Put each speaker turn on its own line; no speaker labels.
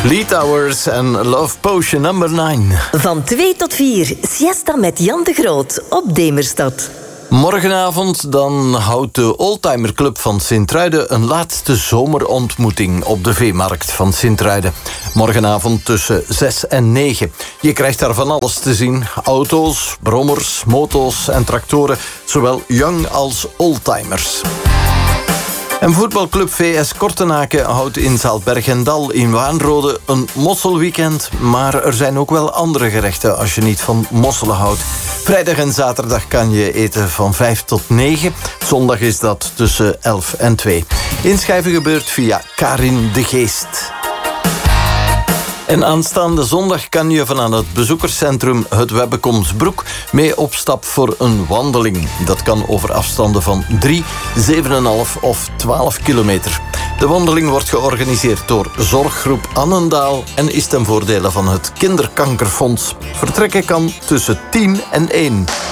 Lee Towers en Love Potion number 9.
Van 2 tot 4, siesta met Jan de Groot op Demerstad.
Morgenavond dan houdt de Oldtimer Club van Sint-Truiden een laatste zomerontmoeting op de veemarkt van Sint-Truiden. Morgenavond tussen 6 en 9. Je krijgt daar van alles te zien. Auto's, brommers, moto's en tractoren, zowel young als oldtimers. En voetbalclub VS Kortenaken houdt in Zaaltberg en Dal in Waanrode een mosselweekend. Maar er zijn ook wel andere gerechten als je niet van mosselen houdt. Vrijdag en zaterdag kan je eten van 5 tot 9. Zondag is dat tussen 11 en 2. Inschrijven gebeurt via Karin de Geest. En aanstaande zondag kan je van aan het bezoekerscentrum Het Webbekomsbroek mee op stap voor een wandeling. Dat kan over afstanden van 3, 7,5 of 12 kilometer. De wandeling wordt georganiseerd door Zorggroep Annendaal en is ten voordele van het Kinderkankerfonds. Vertrekken kan tussen 10 en 1.